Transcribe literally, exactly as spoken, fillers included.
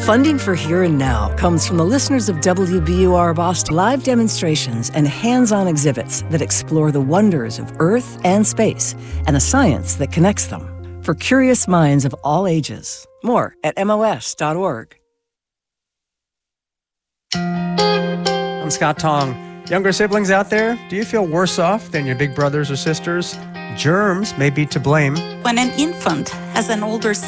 Funding for Here and Now comes from the listeners of W B U R Boston. Live demonstrations and hands-on exhibits that explore the wonders of Earth and space and the science that connects them. For curious minds of all ages. More at M O S dot org. I'm Scott Tong. Younger siblings out there, do you feel worse off than your big brothers or sisters? Germs may be to blame. When an infant has an older